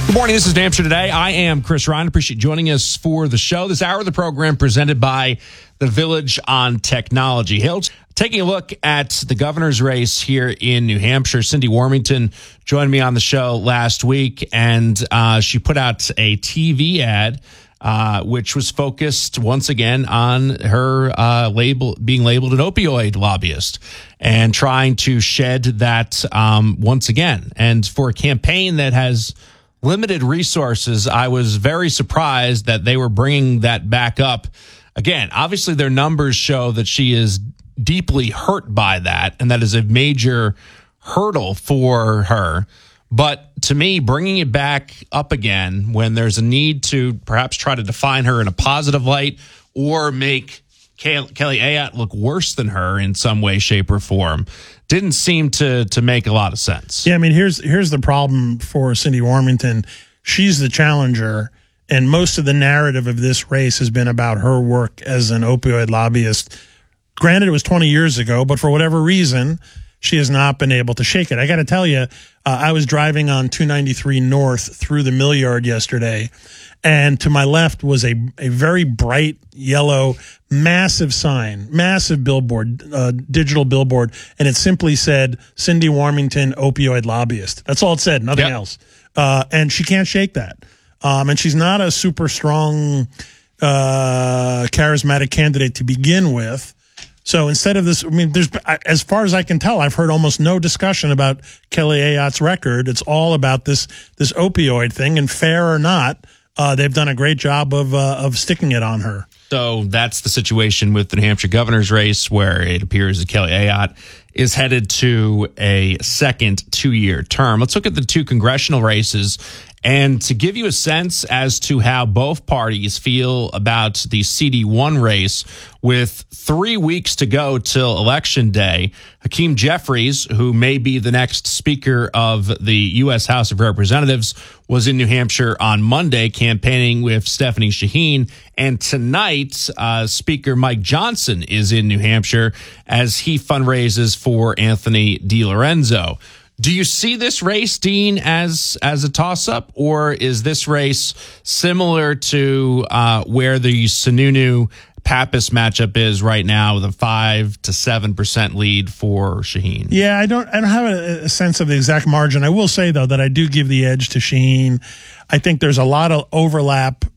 Good morning. This is New Hampshire Today. I am Chris Ryan. Appreciate you joining us for the show. This hour of the program presented by the Village on Technology. Hills, taking a look at the governor's race here in New Hampshire. Cindy Warmington joined me on the show last week, and she put out a TV ad which was focused once again on her being labeled an opioid lobbyist and trying to shed that once again. And for a campaign that has limited resources, I was very surprised that they were bringing that back up again. Obviously, their numbers show that she is deeply hurt by that, and that is a major hurdle for her. But to me, bringing it back up again when there's a need to perhaps try to define her in a positive light or make Kelly Ayotte look worse than her in some way, shape, or form didn't seem to make a lot of sense. Yeah, I mean, here's the problem for Cindy Warmington. She's the challenger, and most of the narrative of this race has been about her work as an opioid lobbyist. Granted, it was 20 years ago, but for whatever reason, she has not been able to shake it. I got to tell you, I was driving on 293 North through the Mill Yard yesterday, and to my left was a very bright yellow, massive sign, massive billboard, digital billboard, and it simply said, Cindy Warmington, opioid lobbyist. That's all it said, nothing else. And she can't shake that. And she's not a super strong, charismatic candidate to begin with. So instead of this, I mean, as far as I can tell, I've heard almost no discussion about Kelly Ayotte's record. It's all about this opioid thing, and fair or not, they've done a great job of sticking it on her. So that's the situation with the New Hampshire governor's race, where it appears that Kelly Ayotte is headed to a second 2-year term. Let's look at the two congressional races. And to give you a sense as to how both parties feel about the CD1 race, with 3 weeks to go till Election Day, Hakeem Jeffries, who may be the next Speaker of the U.S. House of Representatives, was in New Hampshire on Monday campaigning with Stephanie Shaheen. And tonight, Speaker Mike Johnson is in New Hampshire as he fundraises for Anthony DiLorenzo. Do you see this race, Dean, as a toss-up, or is this race similar to where the Sununu Pappas matchup is right now, with a 5 to 7% lead for Shaheen? Yeah, I don't have a sense of the exact margin. I will say though that I do give the edge to Shaheen. I think there's a lot of overlap